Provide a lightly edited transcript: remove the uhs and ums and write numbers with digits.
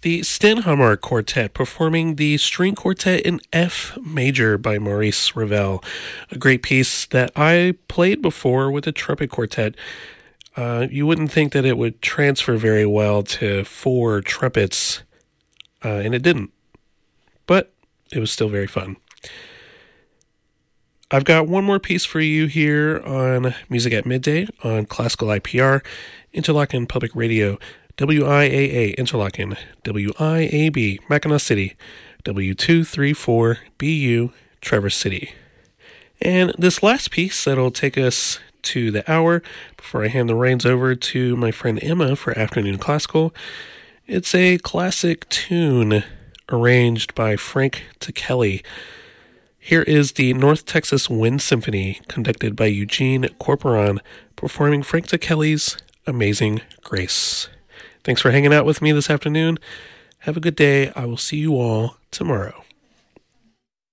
the Stenhammar Quartet performing the String Quartet in F Major by Maurice Ravel, a great piece that I played before with a trumpet quartet. You wouldn't think that it would transfer very well to four trumpets, and it didn't, but it was still very fun. I've got one more piece for you here on Music at Midday on Classical IPR, Interlochen Public Radio, WIAA Interlochen, WIAB Mackinac City, W234BU Traverse City. And this last piece that'll take us to the hour before I hand the reins over to my friend Emma for Afternoon Classical. It's a classic tune arranged by Frank Ticheli. Here is the North Texas Wind Symphony, conducted by Eugene Corporon, performing Frank Ticheli's Amazing Grace. Thanks for hanging out with me this afternoon. Have a good day. I will see you all tomorrow.